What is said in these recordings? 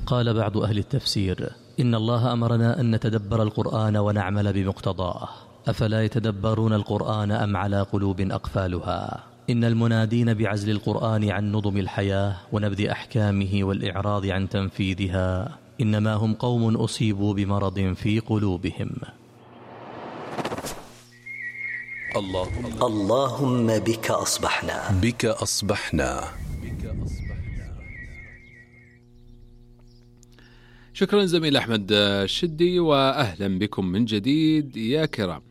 قال بعض أهل التفسير: إن الله أمرنا أن نتدبر القرآن ونعمل بمقتضاه، أفلا يتدبرون القرآن أم على قلوب أقفالها؟ إن المنادين بعزل القرآن عن نظم الحياة ونبذ أحكامه والإعراض عن تنفيذها إنما هم قوم أصيبوا بمرض في قلوبهم. اللهم بك أصبحنا. شكرا زميل أحمد الشدي، وأهلا بكم من جديد يا كرام.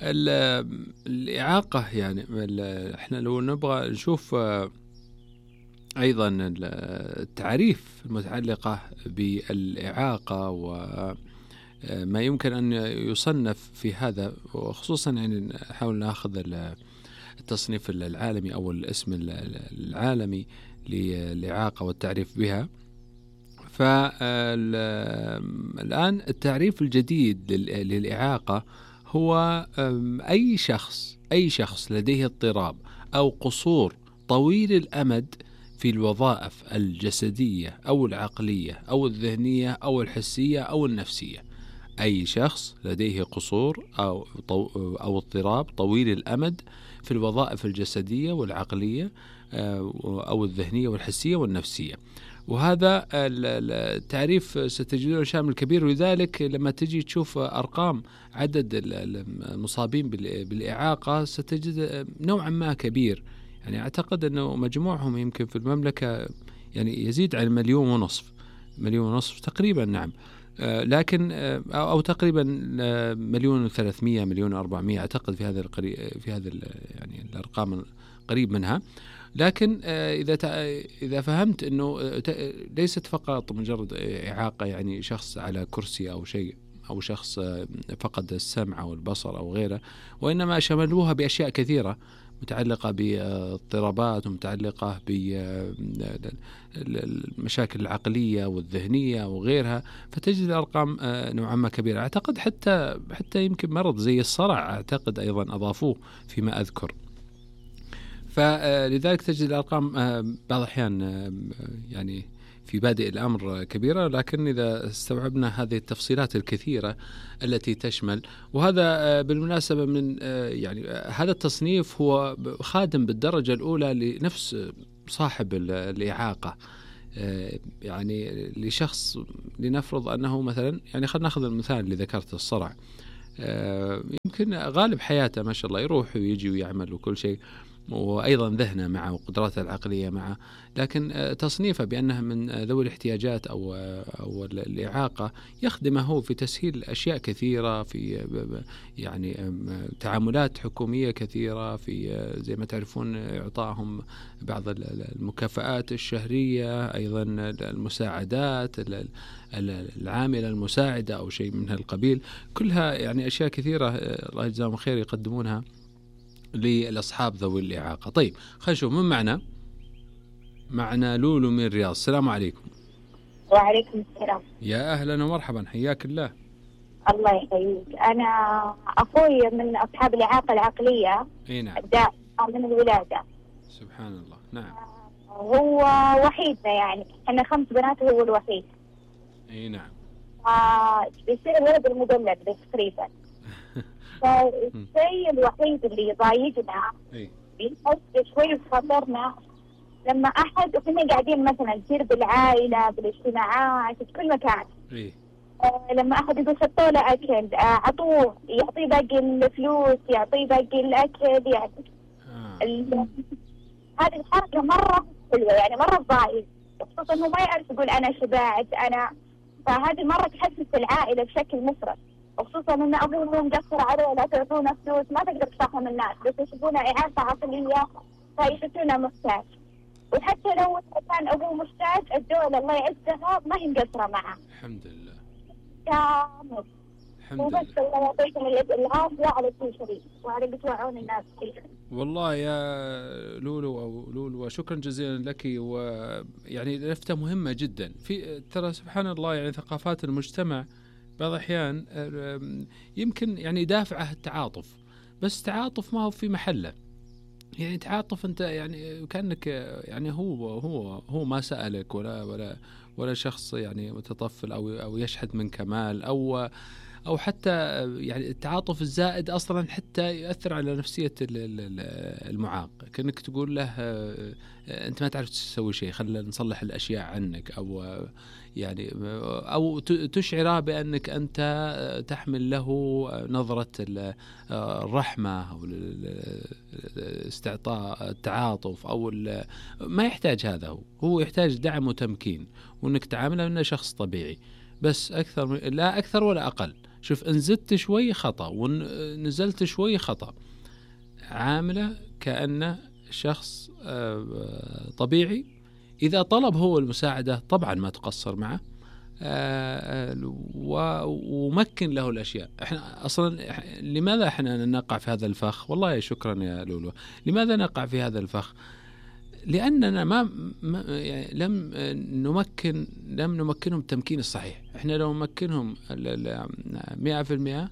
الإعاقة يعني احنا لو نبغى نشوف أيضا التعريف المتعلقة بالإعاقة وما يمكن أن يصنف في هذا، وخصوصا يعني نحاول نأخذ التصنيف العالمي أو الاسم العالمي للإعاقة والتعريف بها. فالآن التعريف الجديد للإعاقة هو أي شخص لديه اضطراب أو قصور طويل الأمد في الوظائف الجسدية أو العقلية أو الذهنية أو الحسية أو النفسية. أي شخص لديه قصور أو اضطراب طويل الأمد في الوظائف الجسدية والعقلية أو الذهنية والحسية والنفسية. وهذا التعريف ستجدونه شامل كبير، ولذلك لما تجي تشوف أرقام عدد المصابين بالإعاقة ستجد نوعا ما كبير. يعني أعتقد أنه مجموعهم يمكن في المملكة يعني يزيد عن 1.5 تقريبا. نعم، لكن أو تقريبا 1,300,000 1,400,000 أعتقد في هذا يعني الأرقام قريب منها. لكن إذا فهمت أنه ليست فقط مجرد إعاقة يعني شخص على كرسي أو شيء، أو شخص فقد السمع أو البصر أو غيره، وإنما شملوها بأشياء كثيرة متعلقة باضطرابات ومتعلقة بالمشاكل العقلية والذهنية وغيرها، فتجد الأرقام نوعا ما كبيرة. أعتقد حتى يمكن مرض زي الصرع أعتقد أيضا أضافوه فيما أذكر. فلذلك تجد الأرقام بعض الأحيان يعني في بادئ الأمر كبيرة، لكن إذا استوعبنا هذه التفصيلات الكثيرة التي تشمل، وهذا بالمناسبة من يعني هذا التصنيف هو خادم بالدرجة الأولى لنفس صاحب الإعاقة. يعني لشخص لنفرض أنه مثلا، يعني خلينا نأخذ المثال اللي ذكرت الصرع، يمكن غالب حياته ما شاء الله يروح ويجي ويعمل وكل شيء، وأيضا ذهنه معه وقدراته العقلية معه، لكن تصنيفه بأنه من ذوي الاحتياجات أو الإعاقة يخدمه في تسهيل أشياء كثيرة، في يعني تعاملات حكومية كثيرة، في زي ما تعرفون إعطائهم بعض المكافآت الشهرية، أيضا المساعدات العاملة المساعدة أو شيء من هالقبيل، كلها يعني أشياء كثيرة الله يجزاهم خير يقدمونها للأصحاب ذوي الإعاقة. طيب خلينا نشوف من معنا لولو من الرياض. السلام عليكم. وعليكم السلام. يا أهلا ومرحبا، حياك الله. الله يحييك. أنا أخوي من أصحاب الإعاقة العقلية. نعم. من الولادة. سبحان الله. نعم. هو وحيدنا، يعني احنا 5 بنات وهو الوحيد. نعم. بيصير الولد المدلل تقريبا. فالشيء الوحيد اللي يضايقنا بيحس شوي بخطرنا لما أحد وكنا قاعدين مثلا نصير بالعائلة بالاجتماعات في كل مكان، لما أحد يقول حطوا له أكل، عطوه، يعطيه باقي الفلوس، يعطيه باقي الأكل، يعني هذه الحركة مرة حلوة، يعني مرة ضايق، خصوصا إنه ما يعرف يقول أنا شبعت فهذه مرة تحسس العائلة بشكل مفرط، وخصوصا ان ابوه مقصر عليه، لا تعطونا فلوس، ما تقدر تفهم الناس، بس يشوفونه إعاقة عقلية فيحسونه محتاج. وحتى لو كان ابوه محتاج، الدولة الله يعزها ما هي مقصرة معه. الحمد لله. كامل. الحمد لله. وبس الله يعطيكم العافية على كل شيء وعلى بتوعون الناس فيه. والله يا لولو وشكرا جزيلا لك. ويعني لفتة مهمة جدا في ترى سبحان الله، يعني ثقافات المجتمع بعض الأحيان يمكن يعني دافعه التعاطف، بس التعاطف ما هو في محله. يعني تعاطف أنت، يعني كأنك يعني هو ما سألك ولا شخص يعني متطفل أو يشحد من كمال أو حتى يعني التعاطف الزائد أصلا حتى يؤثر على نفسية المعاق. كأنك تقول له أنت ما تعرف تسوي شيء، خلينا نصلح الأشياء عنك، أو تشعره بأنك أنت تحمل له نظرة الرحمة أو استعطاء التعاطف، أو ما يحتاج هذا، هو يحتاج دعم وتمكين، وأنك تعامله أنه شخص طبيعي بس، لا أكثر ولا أقل. شوف، إن زدت شوي خطأ ونزلت شوي خطأ، عامله كأنه شخص طبيعي. إذا طلب هو المساعدة طبعا ما تقصر معه، ومكن له الأشياء. إحنا أصلا لماذا إحنا نقع في هذا الفخ؟ والله شكرا يا لولو. لماذا نقع في هذا الفخ؟ لأننا يعني لم نمكنهم التمكين الصحيح. إحنا لو نمكنهم 100%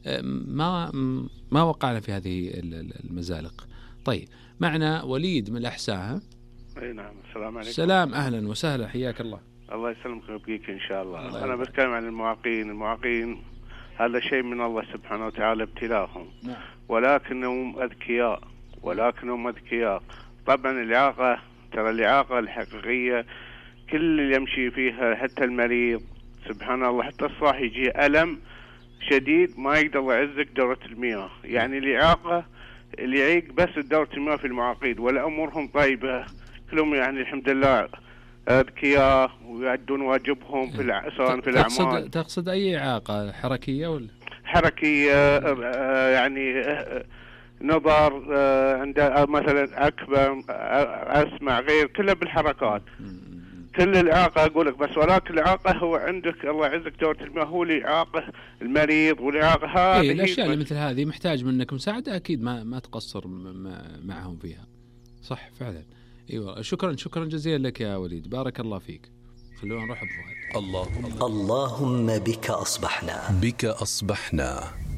ما وقعنا في هذه المزالق. طيب، معنا وليد من الأحساء. اي نعم. السلام عليكم. سلام، أهلا وسهلا، حياك الله. الله يسلمك ويبقيك إن شاء الله. أنا بتكلم عن المعاقين هذا شيء من الله سبحانه وتعالى ابتلاهم. نعم. ولكنهم أذكياء. طبعا الإعاقة الحقيقية كل اللي يمشي فيها، حتى المريض سبحان الله، حتى الصاح يجي ألم شديد ما يقدر يعزك دورة المياه. يعني الإعاقة اللي يعيق بس دورة المياه في المعاقين، ولا أمورهم طيبة كلهم، يعني الحمد لله أذكياء ويؤدون واجبهم سواء في الأعمال. تقصد أي إعاقة حركية ولا؟ حركية، يعني نظر، عند مثلا أكبر، أسمع، غير، كله بالحركات. كل الإعاقة أقول لك بس، ولكن الإعاقة هو عندك الله يعزك دورة المياه، هو الإعاقة المريض، والإعاقة هذه الأشياء اللي مثل هذه محتاج منك مساعدة، أكيد ما تقصر معهم فيها. صح فعلا. ايوه، شكرا جزيلا لك يا وليد، بارك الله فيك. خلونا نروح بفهد. اللهم بك أصبحنا.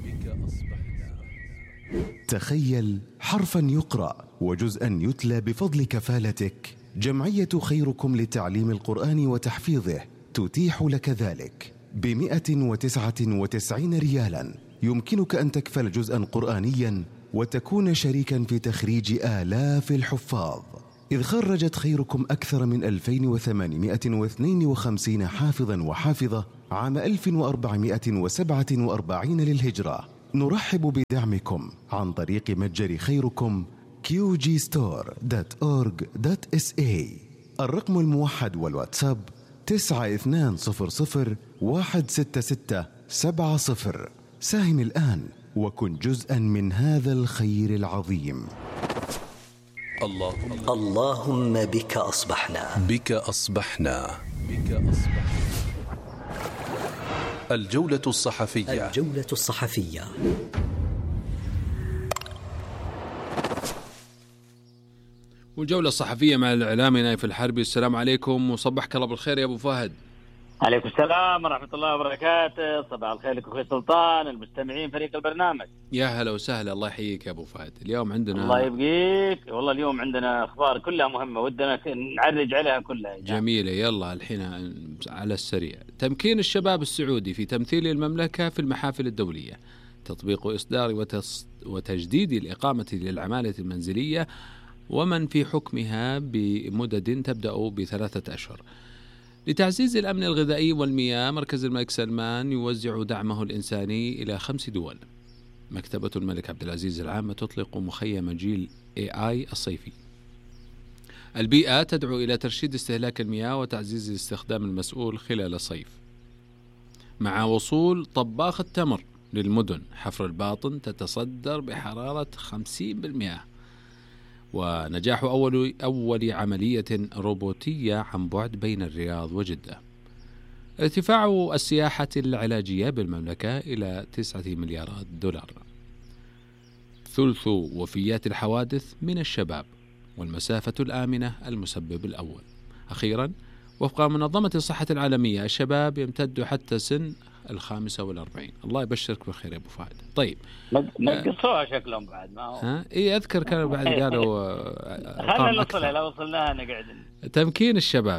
تخيل حرفا يقرأ وجزءا يتلى بفضل كفالتك. جمعية خيركم لتعليم القرآن وتحفيظه تتيح لك ذلك ب199 ريالا. يمكنك أن تكفل جزءا قرآنيا وتكون شريكا في تخريج آلاف الحفاظ، إذ خرجت خيركم أكثر من 2852 حافظا وحافظة عام 1447 للهجرة. نرحب بدعمكم عن طريق متجر خيركم qgstore.org.sa. الرقم الموحد والواتساب 9200166770. ساهم الآن وكن جزءا من هذا الخير العظيم. اللهم بك أصبحنا. الجولة الصحفية. والجولة الصحفية مع الإعلامي نايف الحربي. السلام عليكم وصبحك الله بالخير يا أبو فهد. عليكم السلام ورحمة الله وبركاته. صباح الخير لك أخوي سلطان، المستمعين، فريق البرنامج. يا هلا وسهلا، الله يحييك يا أبو فهد. اليوم عندنا الله يبقيك، والله اليوم عندنا أخبار كلها مهمة ودنا نعرج عليها كلها. جميلة. يلا الحين على السريع. تمكين الشباب السعودي في تمثيل المملكة في المحافل الدولية، تطبيق إصدار وتجديد الإقامة للعمالة المنزلية ومن في حكمها بمدد تبدأ ب3 أشهر. لتعزيز الأمن الغذائي والمياه، مركز الملك سلمان يوزع دعمه الإنساني إلى 5 دول. مكتبة الملك عبد العزيز العامة تطلق مخيم جيل AI الصيفي. البيئة تدعو إلى ترشيد استهلاك المياه وتعزيز الاستخدام المسؤول خلال الصيف. مع وصول طباخ التمر للمدن، حفر الباطن تتصدر بحرارة 50%. ونجاح أول عملية روبوتية عن بعد بين الرياض وجدة. ارتفاع السياحة العلاجية بالمملكة إلى 9 مليارات دولار. ثلث وفيات الحوادث من الشباب، والمسافة الآمنة المسبب الأول. أخيرا، وفق منظمة الصحة العالمية الشباب يمتد حتى سن 45. الله يبشرك بالخير يا أبو فهد. طيب نقصوها شكلهم بعد ما هو إيه أذكر كانوا بعد قالوا خلنا نوصلها، لو وصلناها نقعد. تمكين الشباب.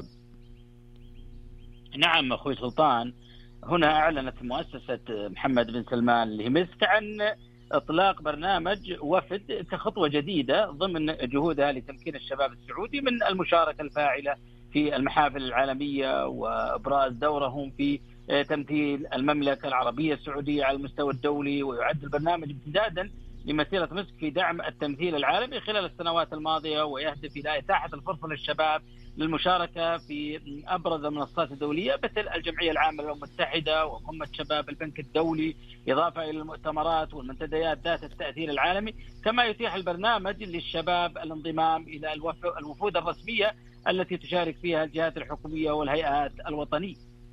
نعم أخوي سلطان، هنا أعلنت مؤسسة محمد بن سلمان اللي مسك عن إطلاق برنامج وفد كخطوة جديدة ضمن جهودها لتمكين الشباب السعودي من المشاركة الفاعلة في المحافل العالمية وإبراز دورهم في تمثيل المملكة العربية السعودية على المستوى الدولي. ويعد البرنامج امتدادا لمسيرة مسك في دعم التمثيل العالمي خلال السنوات الماضية، ويهدف إلى إتاحة الفرصة للشباب للمشاركة في أبرز المنصات الدولية مثل الجمعية العامة للأمم المتحدة وقمة شباب البنك الدولي، إضافة إلى المؤتمرات والمنتديات ذات التأثير العالمي. كما يتيح البرنامج للشباب الانضمام إلى الوفود الرسمية التي تشارك فيها الجهات الحكومية والهيئات الوطنية.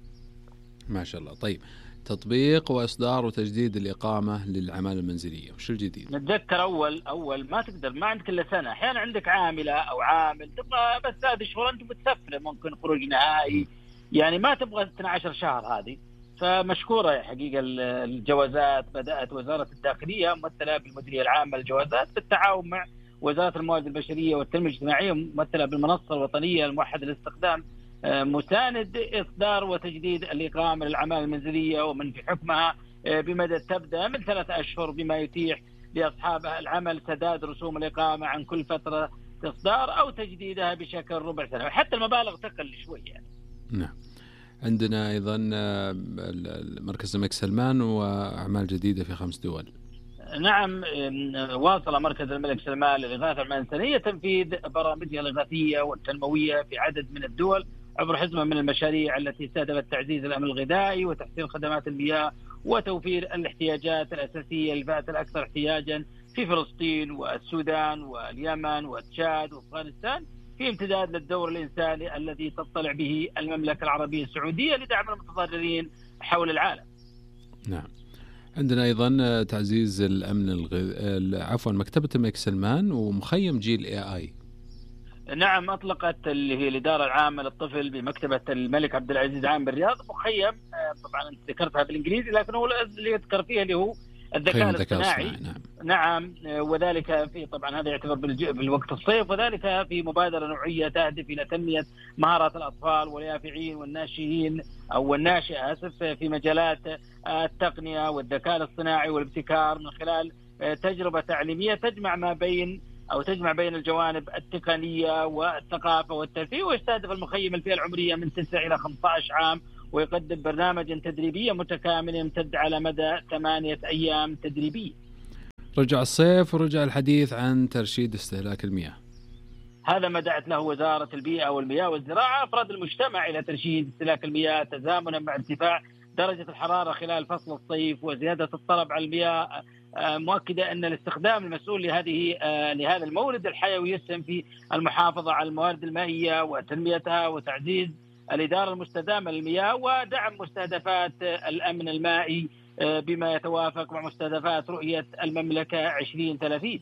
ما شاء الله. طيب تطبيق وإصدار وتجديد الإقامة للعمالة المنزلية، وش الجديد؟ نتذكر أول ما تقدر، ما عندك إلا سنة، أحيانا عندك عاملة أو عامل تبغى بس هذه شهور أنت بتسفر، ممكن خروج نهائي، يعني ما تبغى 12 شهر هذه. فمشكورة حقيقة الجوازات بدأت وزارة الداخلية ممثلة بالمديرية العامة للجوازات بالتعاون مع وزارة الموارد البشرية والتنمية الاجتماعية ممثلة بالمنصة الوطنية الموحدة للاستخدام مساند إصدار وتجديد الإقامة للعمالة المنزلية ومن في حكمها بمدى تبدأ من 3 أشهر، بما يتيح لأصحاب العمل سداد رسوم الإقامة عن كل فترة إصدار أو تجديدها بشكل ربع سنة، حتى المبالغ تقل شوي يعني. نعم. عندنا أيضا مركز الملك سلمان وأعمال جديدة في 5 دول. نعم، واصل مركز الملك سلمان للإغاثة الإنسانية تنفيذ برامجها الإغاثية والتنموية في عدد من الدول عبر حزمة من المشاريع التي استهدفت تعزيز الأمن الغذائي وتحسين خدمات المياه وتوفير الاحتياجات الأساسية للفئات الأكثر احتياجا في فلسطين والسودان واليمن وتشاد وأفغانستان، في امتداد للدور الإنساني الذي تطلع به المملكة العربية السعودية لدعم المتضررين حول العالم. نعم. عندنا أيضا تعزيز الأمن مكتبة الملك سلمان ومخيم جيل AI. نعم، أطلقت اللي هي الإدارة العامة للطفل بمكتبة الملك عبد العزيز عام بالرياض مخيم، طبعا ذكرتها بالإنجليزي لكن هو اللي يذكر فيها اللي هو الذكاء الاصطناعي. نعم، وذلك في طبعا هذا يعتبر بالوقت الصيف، وذلك في مبادرة نوعية تهدف إلى تنمية مهارات الأطفال واليافعين والناشئين أو الناشئة في مجالات التقنية والذكاء الاصطناعي والابتكار من خلال تجربة تعليمية تجمع بين الجوانب التقنية والثقافة والترفيه. ويستهدف المخيم الفئة العمرية من 9 إلى 15 عام، ويقدم برنامجا تدريبيا متكامل يمتد على مدى 8 أيام تدريبية. رجع الصيف ورجع الحديث عن ترشيد استهلاك المياه. هذا ما دعت له وزارة البيئة والمياه والزراعة أفراد المجتمع إلى ترشيد استهلاك المياه تزامنا مع ارتفاع درجة الحرارة خلال فصل الصيف وزيادة الطلب على المياه، مؤكدة أن الاستخدام المسؤول لهذا المورد الحيوي يسهم في المحافظة على الموارد المائية وتنميتها وتعزيز الإدارة المستدامة للمياه ودعم مستهدفات الأمن المائي بما يتوافق مع مستهدفات رؤية المملكة 2030.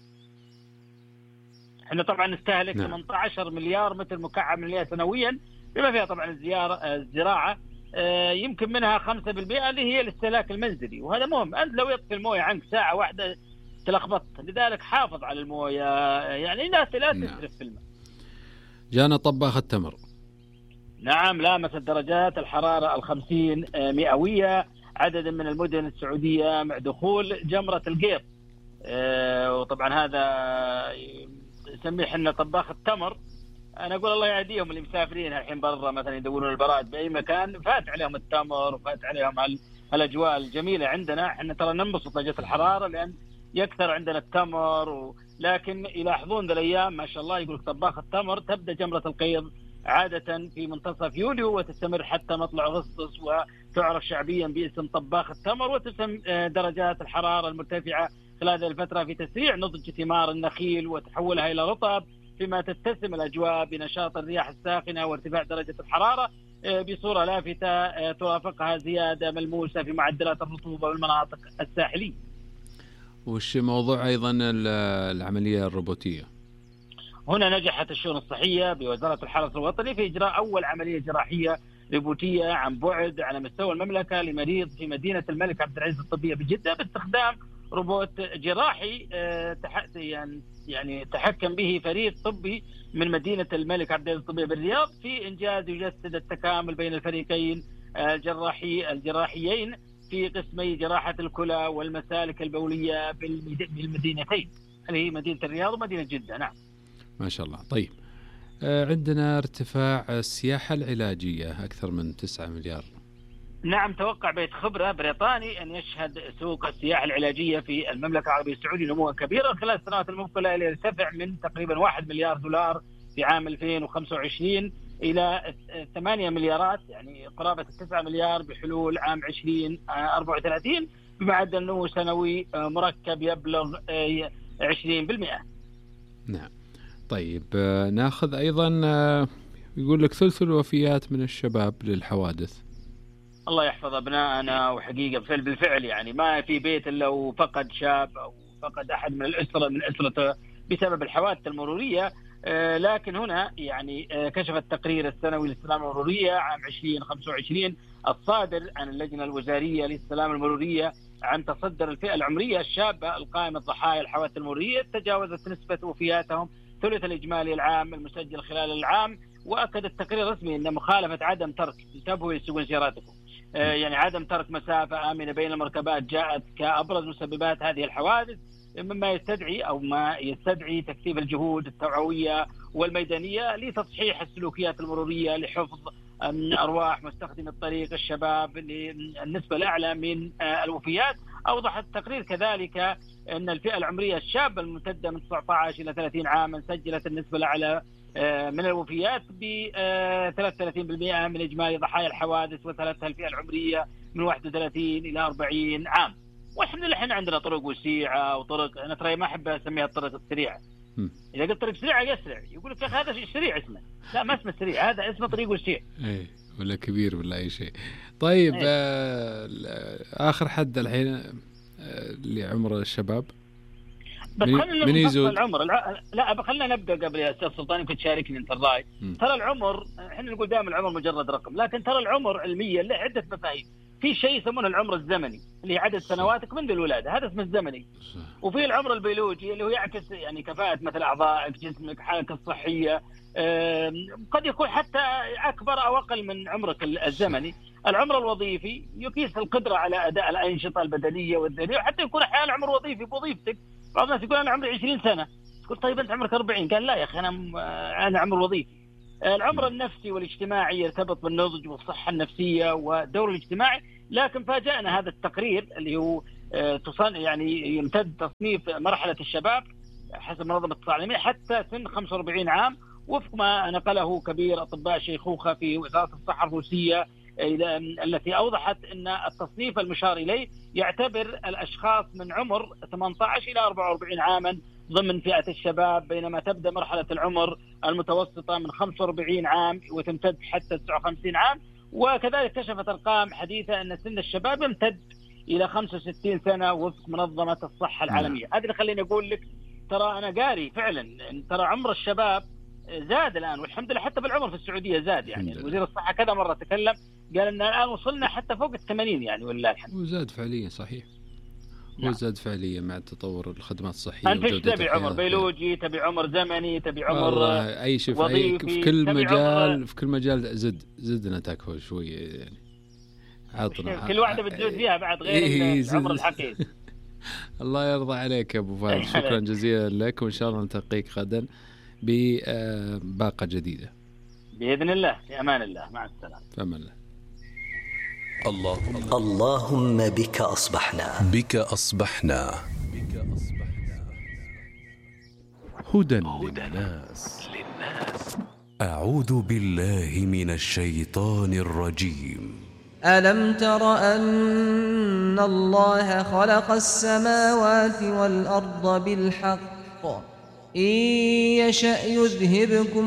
احنا طبعا نستهلك 18 مليار متر مكعب من المياه سنويا، بما فيها طبعا الزراعة يمكن منها 5% اللي هي الاستهلاك المنزلي، وهذا مهم. أنت لو يطفي الموية عنك ساعة واحدة تلخبطت، لذلك حافظ على الموية، يعني لا تسرف في الماء. جانا طباخ التمر. نعم، لامست درجات الحرارة 50 مئوية عدد من المدن السعودية مع دخول جمرة القيط. وطبعا هذا يسميه حنا طباخ التمر. أنا أقول الله يعديهم اللي مسافرين الحين برا مثلا يدورون البراد بأي مكان، فات عليهم التمر وفات عليهم الأجواء الجميلة. عندنا احنا ترى ننبسط درجة الحرارة لأن يكثر عندنا التمر لكن يلاحظون ذا الأيام ما شاء الله يقولك طباخ التمر تبدأ جمرة القيض عادة في منتصف يوليو وتستمر حتى مطلع أغسطس، وتعرف شعبيا باسم طباخ التمر. وتسم درجات الحرارة المرتفعة خلال هذه الفترة في تسريع نضج ثمار النخيل وتحولها إلى رطب، فيما تتسم الأجواء بنشاط الرياح الساخنة وارتفاع درجة الحرارة بصورة لافتة ترافقها زيادة ملموسة في معدلات الرطوبة بالمناطق الساحلية. وش موضوع أيضا العملية الروبوتية؟ هنا نجحت الشؤون الصحية بوزارة الحرس الوطني في إجراء أول عملية جراحية روبوتية عن بعد على مستوى المملكة لمريض في مدينة الملك عبد العزيز الطبية بجدة باستخدام روبوت جراحي يعني تحكم به فريق طبي من مدينة الملك عبد العزيز الطبية بالرياض في إنجاز يجسد التكامل بين الفريقين الجراحيين في قسمي جراحة الكلى والمسالك البولية بالمدينتين اللي هي مدينة الرياض ومدينة جدة. نعم ما شاء الله. طيب عندنا ارتفاع السياحة العلاجية أكثر من 9 مليار. نعم، توقع بيت خبرة بريطاني أن يشهد سوق السياحة العلاجية في المملكة العربية السعودية نموا كبيرا خلال السنوات المقبلة، ليرتفع من تقريبا 1 مليار دولار في عام 2025 إلى 8 مليارات، يعني قرابة 9 مليار بحلول عام 2034 بمعدل نمو سنوي مركب يبلغ 20%. نعم. طيب ناخذ أيضا يقول لك ثلث الوفيات من الشباب للحوادث. الله يحفظ أبنائنا، وحقيقة بالفعل يعني ما في بيت إلا وفقد شاب أو فقد أحد من أسرته بسبب الحوادث المرورية. لكن هنا يعني كشف التقرير السنوي للسلامة المرورية عام 2025 الصادر عن اللجنة الوزارية للسلامة المرورية عن تصدر الفئة العمرية الشابة القائمة ضحايا الحوادث المرورية تجاوزت نسبة وفياتهم ثلث الإجمالي العام المسجل خلال العام. وأكد التقرير الرسمي أن مخالفة عدم ترك، انتبهوا يسوقون سياراتكم، يعني عدم ترك مسافة آمنة بين المركبات جاءت كأبرز مسببات هذه الحوادث، مما يستدعي تكثيف الجهود التوعوية والميدانية لتصحيح السلوكيات المرورية لحفظ أرواح مستخدمي الطريق الشباب للنسبة الأعلى من الوفيات. أوضح التقرير كذلك أن الفئة العمرية الشابة الممتدة من 19 إلى 30 عاما سجلت النسبة الأعلى من الوفيات ب 33% من إجمالي ضحايا الحوادث، وثلثها الفئة العمرية من 31 إلى 40 عام. والحمد لله احنا عندنا طرق وسيعة وطرق، أنا ترى ما أحب أسميها الطرق السريعة. إذا قلت طريق سريعة يسرع يقول لك يا أخي هذا سريع اسمه، لا ما اسمه سريع، هذا اسمه طريق وسيع. إيه ولا كبير ولا أي شيء. طيب آخر حد الحين لعمر الشباب بس خلينا نفصل العمر. لا خلينا نبدا قبل يا استاذ سلطان يمكن تشاركني انت الراي. ترى العمر احنا نقول دائما العمر مجرد رقم، لكن ترى العمر علميا له عده مفاهيم. في شيء يسمونه العمر الزمني اللي عدد سنواتك منذ الولاده، هذا اسمه الزمني. وفي العمر البيولوجي اللي هو يعكس يعني كفاءه مثل اعضائك، جسمك، حالتك الصحيه، قد يكون حتى اكبر او اقل من عمرك الزمني. العمر الوظيفي يقيس القدره على اداء الانشطه البدنيه والذهنيه، وحتى يكون احيانا عمر وظيفي بوظيفتك. بعض الناس يقول أنا عمري 20 سنة، تقول طيب أنت عمرك 40، قال لا يا أخي أنا عمر وظيفي. العمر النفسي والاجتماعي يرتبط بالنضج والصحة النفسية والدور الاجتماعي. لكن فاجأنا هذا التقرير اللي هو يعني يمتد تصنيف مرحلة الشباب حسب منظمة الصحة العالمية حتى سن 45 عام، وفق ما نقله كبير أطباء الشيخوخة في وزارة الصحة الروسية، التي أوضحت أن التصنيف المشار إليه يعتبر الأشخاص من عمر 18 إلى 44 عاما ضمن فئة الشباب، بينما تبدأ مرحلة العمر المتوسطة من 45 عام وتمتد حتى 59 عام. وكذلك كشفت أرقام حديثة أن سن الشباب يمتد إلى 65 سنة وفق منظمة الصحة العالمية. هذا اللي خليني أقول لك ترى أنا قاري فعلا ترى عمر الشباب زاد الآن، والحمد لله حتى بالعمر في السعودية زاد. يعني وزير الصحة كذا مرة تكلم قال أن الآن وصلنا حتى فوق 80 يعني ولله الحمد. وزاد فعليا صحيح. وزاد فعليا مع تطور الخدمات الصحية. أنت إيش تبي عمر بيولوجي، تبي عمر زمني، تبي عمر أي شيء في كل مجال زدنا تكفى شوية يعني. عطنا كل واحدة بتزود فيها بعد غير العمر الحقيقي. الله يرضى عليك يا أبو فهد، شكرا جزيلا لك، وإن شاء الله نلتقيك غدا بباقة جديدة بإذن الله. في أمان الله، مع السلامة. في أمان الله. اللهم بك أصبحنا هدى للناس. أعوذ بالله من الشيطان الرجيم. ألم تر أن الله خلق السماوات والأرض بالحق إن يشأ يذهبكم